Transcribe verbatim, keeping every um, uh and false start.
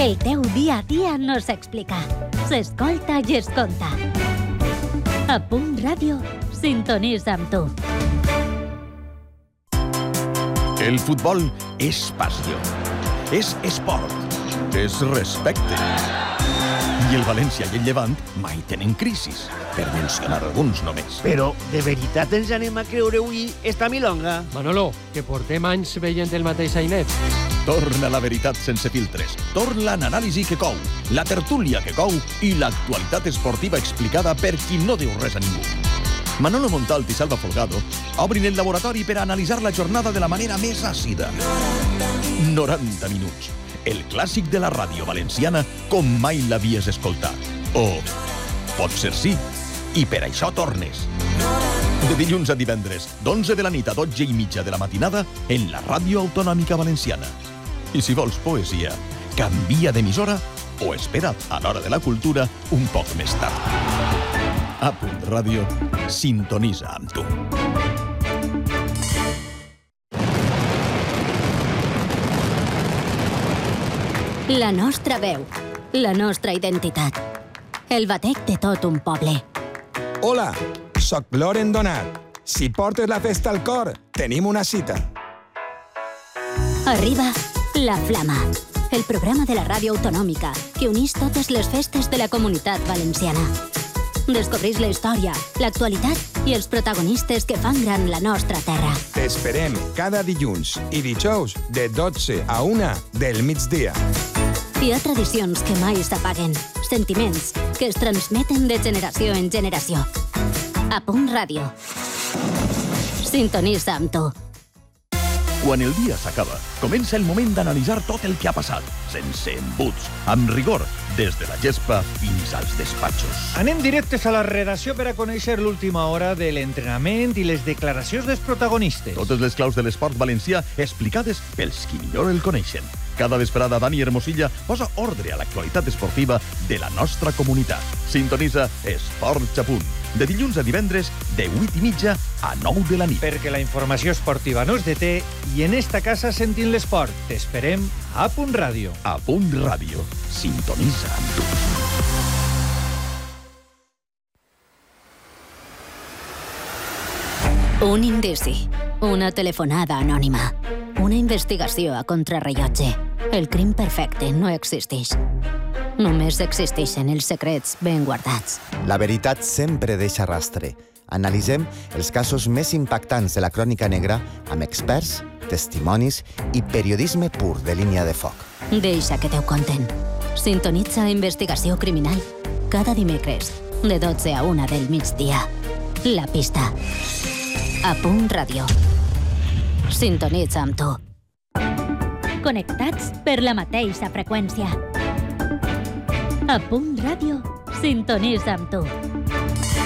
El teu dia a dia no s'explica, s'escolta i es conta. A Punt Ràdio, sintonitza amb tu. El futbol és passió, és esport, és respecte. I el València i el Llevant mai tenen crisis, per mencionar alguns només. Però, de veritat ens anem a creure avui esta milonga? Manolo, que portem anys veient el mateix ainet. Torna la veritat sense filtres. Torna l'anàlisi que cou, la tertúlia que cou i l'actualitat esportiva explicada per qui no diu res a ningú. Manolo Montalt i Salva Folgado obrin el laboratori per a analitzar la jornada de la manera més àcida. noranta minuts. El clàssic de la ràdio valenciana com mai l'havies escoltat. O potser sí, i per això tornes. De dilluns a divendres, d'onze de la nit a dotze i mitja de la matinada, en la ràdio autonòmica valenciana. I si vols poesia, canvia d'emissora o espera't a l'hora de la cultura un poc més tard. A Punt Ràdio, sintonitza amb tu. La nostra veu, la nostra identitat. El batec de tot un poble. Hola, soc Loren Donat. Si portes la festa al cor, tenim una cita. Arriba La Flama, el programa de la ràdio autonòmica que unís totes les festes de la comunitat valenciana. Descobrís la història, l'actualitat i els protagonistes que fan gran la nostra terra. T'esperem cada dilluns i dijous de dotze a una del migdia. Hi ha tradicions que mai s'apaguen, sentiments que es transmeten de generació en generació. A Punt Ràdio. Sintonitza amb tu. Quan el dia s'acaba, comença el moment d'analitzar tot el que ha passat, sense embuts, amb rigor, des de la gespa fins als despatxos. Anem directes a la redacció per a conèixer l'última hora de l'entrenament i les declaracions dels protagonistes. Totes les claus de l'esport valencià explicades pels qui millor el coneixen. Cada vesprada, Dani Hermosilla posa ordre a l'actualitat esportiva de la nostra comunitat. Sintonitza Esports a Punt, de dilluns a divendres, de vuit i mitja a nou de la nit. Perquè la informació esportiva no es deté i en esta casa sentim l'esport. T'esperem a Punt Ràdio. A Punt Ràdio. Sintonitza amb tu. Un indici, una telefonada anònima, una investigació a contrarrellotge. El crim perfecte no existeix. Només existeixen els secrets ben guardats. La veritat sempre deixa rastre. Analitzem els casos més impactants de la crònica negra amb experts, testimonis i periodisme pur de línia de foc. Deixa que t'ho conten. Sintonitza Investigació Criminal cada dimecres, de dotze a una del migdia. La pista. A Punt Ràdio. Sintonitza amb tu. Connectats per la mateixa freqüència. A Punt Ràdio, sintonitza amb tu.